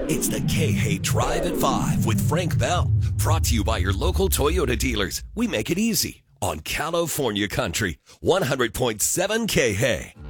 It's the K-Hay Drive at 5 with Frank Bell. Brought to you by your local Toyota dealers. We make it easy on California Country, 100.7 K-Hay.